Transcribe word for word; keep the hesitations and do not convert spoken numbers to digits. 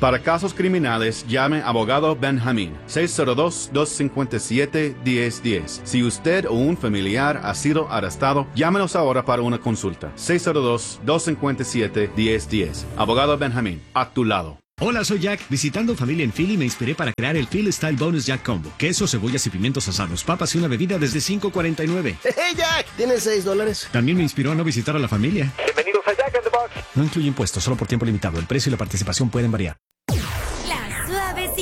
Para casos criminales, llame a Abogado Benjamín, seis cero dos, dos cinco siete, uno cero uno cero. Si usted o un familiar ha sido arrestado, llámenos ahora para una consulta. seis cero dos, dos cinco siete, uno cero uno cero. Abogado Benjamín, a tu lado. Hola, soy Jack. Visitando familia en Philly me inspiré para crear el Philly Style Bonus Jack Combo. Queso, cebollas y pimientos asados, papas y una bebida desde cinco cuarenta y nueve. ¡Hey, Jack! ¿Tienes seis dólares? También me inspiró a no visitar a la familia. Bienvenidos a Jack in the Box. No incluye impuestos, solo por tiempo limitado. El precio y la participación pueden variar.